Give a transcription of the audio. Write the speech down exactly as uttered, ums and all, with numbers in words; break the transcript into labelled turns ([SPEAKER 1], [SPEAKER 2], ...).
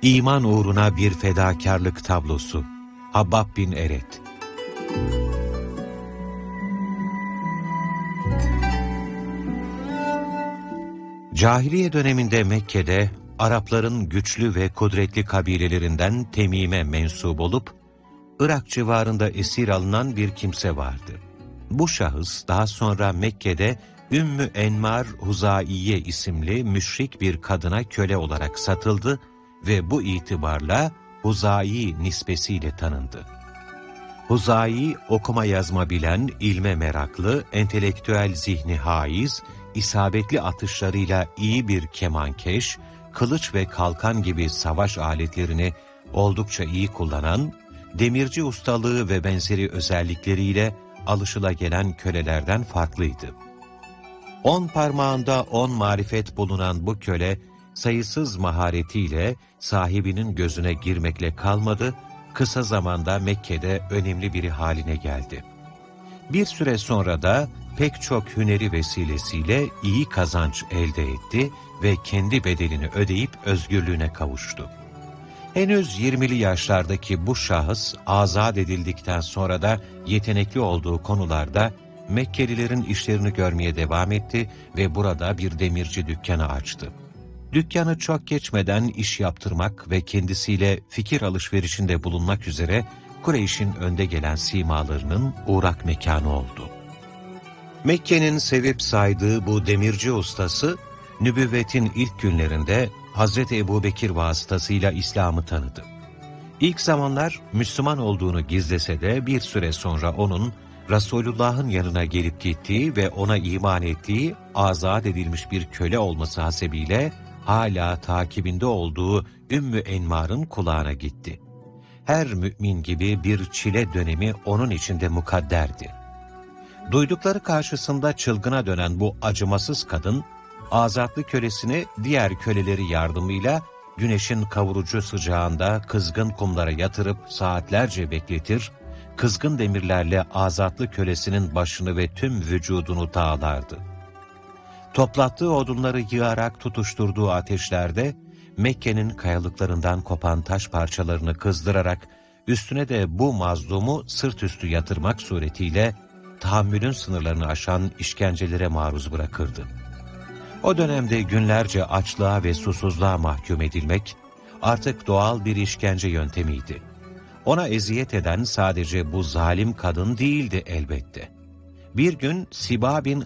[SPEAKER 1] İman uğruna bir fedakarlık tablosu. Habbab bin Eret. Cahiliye döneminde Mekke'de Arapların güçlü ve kudretli kabilelerinden Temim'e mensup olup Irak civarında esir alınan bir kimse vardı. Bu şahıs daha sonra Mekke'de Ümmü Enmar Huzaiye isimli müşrik bir kadına köle olarak satıldı ve bu itibarla Huzai nispesiyle tanındı. Huzai okuma yazma bilen, ilme meraklı, entelektüel zihni haiz, isabetli atışlarıyla iyi bir kemankeş, kılıç ve kalkan gibi savaş aletlerini oldukça iyi kullanan, demirci ustalığı ve benzeri özellikleriyle alışılagelen kölelerden farklıydı. On parmağında on marifet bulunan bu köle, sayısız maharetiyle sahibinin gözüne girmekle kalmadı, kısa zamanda Mekke'de önemli biri haline geldi. Bir süre sonra da pek çok hüneri vesilesiyle iyi kazanç elde etti ve kendi bedelini ödeyip özgürlüğüne kavuştu. Henüz yirmili yaşlardaki bu şahıs azat edildikten sonra da yetenekli olduğu konularda Mekkelilerin işlerini görmeye devam etti ve burada bir demirci dükkanı açtı. Dükkanı çok geçmeden iş yaptırmak ve kendisiyle fikir alışverişinde bulunmak üzere Kureyş'in önde gelen simalarının uğrak mekanı oldu. Mekke'nin sevip saydığı bu demirci ustası, nübüvvetin ilk günlerinde Hazreti Ebubekir vasıtasıyla İslam'ı tanıdı. İlk zamanlar Müslüman olduğunu gizlese de bir süre sonra onun Resulullah'ın yanına gelip gittiği ve ona iman ettiği azat edilmiş bir köle olması hasebiyle hala takibinde olduğu Ümmü Enmar'ın kulağına gitti. Her mümin gibi bir çile dönemi onun içinde mukadderdi. Duydukları karşısında çılgına dönen bu acımasız kadın, azatlı kölesini diğer köleleri yardımıyla güneşin kavurucu sıcağında kızgın kumlara yatırıp saatlerce bekletir, kızgın demirlerle azatlı kölesinin başını ve tüm vücudunu dağlardı. Toplattığı odunları yığarak tutuşturduğu ateşlerde, Mekke'nin kayalıklarından kopan taş parçalarını kızdırarak, üstüne de bu mazlumu sırt üstü yatırmak suretiyle, tahammülün sınırlarını aşan işkencelere maruz bırakırdı. O dönemde günlerce açlığa ve susuzluğa mahkum edilmek, artık doğal bir işkence yöntemiydi. Ona eziyet eden sadece bu zalim kadın değildi elbette. Bir gün Siba bin